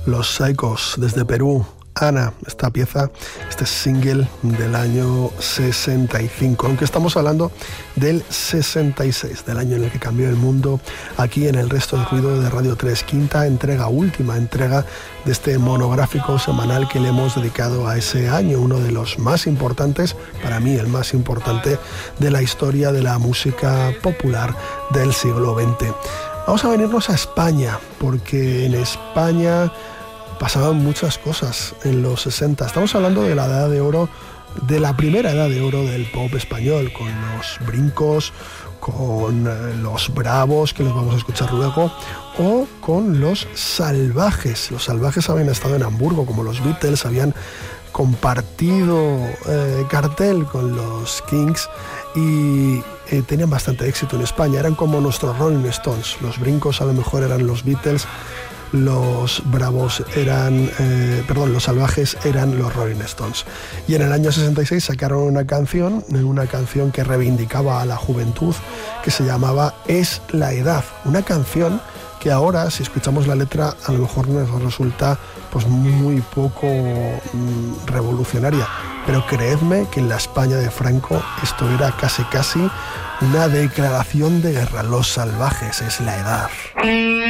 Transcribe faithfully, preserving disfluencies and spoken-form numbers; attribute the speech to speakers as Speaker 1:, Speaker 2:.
Speaker 1: Los Psychos desde Perú. Ana, esta pieza, este single del año sesenta y cinco, aunque estamos hablando del sesenta y seis, del año en el que cambió el mundo, aquí en el Resto del Ruido de Radio tres, quinta entrega, última entrega de este monográfico semanal que le hemos dedicado a ese año, uno de los más importantes, para mí el más importante, de la historia de la música popular del siglo veinte. Vamos a venirnos a España, porque en España pasaban muchas cosas en los sesenta. Estamos hablando de la edad de oro, de la primera edad de oro del pop español, con los Brincos, con los Bravos, que los vamos a escuchar luego, o con los Salvajes. Los Salvajes habían estado en Hamburgo, como los Beatles, habían compartido eh, cartel con los Kings y eh, tenían bastante éxito en España. Eran como nuestros Rolling Stones. Los Brincos a lo mejor eran los Beatles, los Bravos eran, eh, perdón, los Salvajes eran los Rolling Stones. Y en el año sesenta y seis sacaron una canción, una canción que reivindicaba a la juventud, que se llamaba Es la edad. Una canción que ahora, si escuchamos la letra, a lo mejor nos resulta pues muy poco mm, revolucionaria. Pero creedme que en la España de Franco esto era casi casi una declaración de guerra. Los Salvajes, es la edad.